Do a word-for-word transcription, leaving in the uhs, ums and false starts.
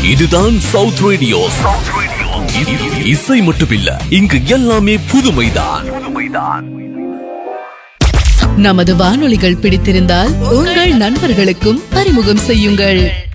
இதுதான் south radio. இசை மட்டுமில்ல, இங்கு எல்லாமே புதுமைதான். நமது வானொலிகள் பிடித்திருந்தால் உங்கள் நண்பர்களுக்கும் அறிமுகம் செய்யுங்கள்.